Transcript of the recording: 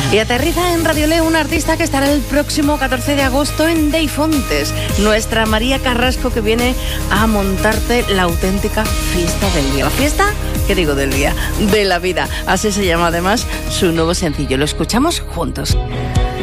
Y aterriza en Radio Leo un artista que estará el próximo 14 de agosto en Deifontes, nuestra María Carrasco, que viene a montarte la auténtica fiesta del día. ¿La fiesta? ¿Qué digo del día? De la vida. Así se llama además su nuevo sencillo. Lo escuchamos juntos.